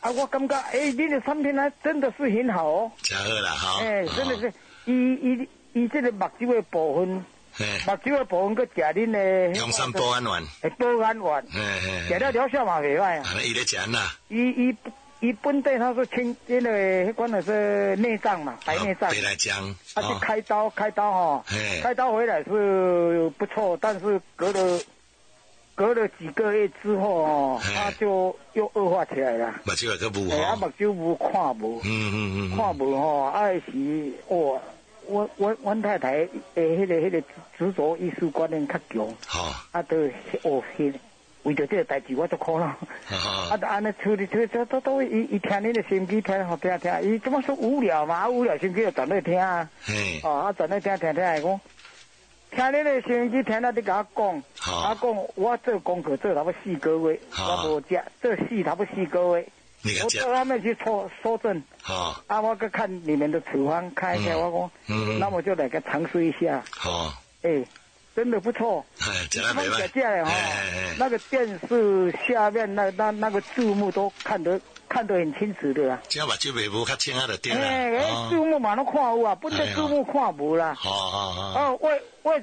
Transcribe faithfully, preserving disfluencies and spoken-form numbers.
啊，我感觉哎，你的产品呢真的是很好哦。 真好啦哈。 哎，真的是，伊伊伊这个目睭的部分，目睭的部分，佮食恁的。 用三保安丸。 哎，保安丸。 哎食了疗效嘛袂歹啊。 伊咧食呐。 伊伊伊本地他说清那个迄款的是内脏嘛，白内障。 白内障。 他去开刀，开刀哈，开刀回来是不错，但是隔了。隔了几个月之后哦，他就又恶化起来了。 目睭个无吼，啊目睭无看无，嗯嗯嗯，看无吼，啊是哦，我我阮太太诶，迄个迄个执着艺术观念较强，吼，啊都哦迄为着这个代志我足苦恼，啊都安尼处理处理，都都都伊伊听恁的收音机听好听听，伊怎么说无聊嘛？啊无聊收音机就转来听啊，哦啊转来听听听来讲。听恁的收音机听了，你甲我讲，我讲我做功课做差不多四个月，我无食，做四差不多四个月，我到他们去抽收证，啊，我搁看你们的处方，看一下，我讲，那我就来个尝试一下，哎，真的不错，他们假假的哈，那个电视下面那那那个字幕都看得。看得很清楚的啦， 这目睭袂无较清啊，就对啦。 哎，字幕嘛都看有啊，本来字幕看无啦。 好好好。 哦，我我